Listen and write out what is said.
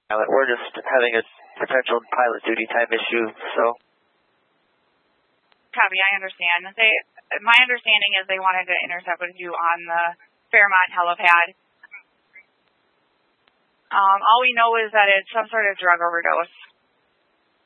pilot. We're just having a potential pilot duty time issue, so. Copy, I understand. My understanding is they wanted to intercept with you on the Fairmont helipad. All we know is that it's some sort of drug overdose.